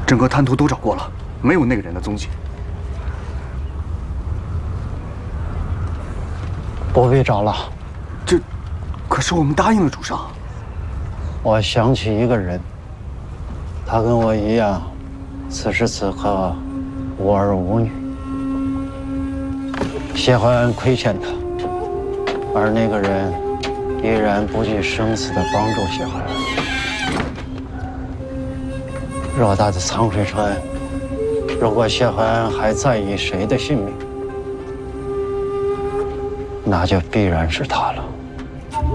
整个滩涂都找过了，没有那个人的踪迹。 不必找了。 可是我们答应了主上。 我想起一个人，他跟我一样，此时此刻无儿无女。谢怀安亏欠他，而那个人依然不计生死地帮助谢怀安。偌大的苍水川，如果谢怀安还在意谁的性命，那就必然是他了。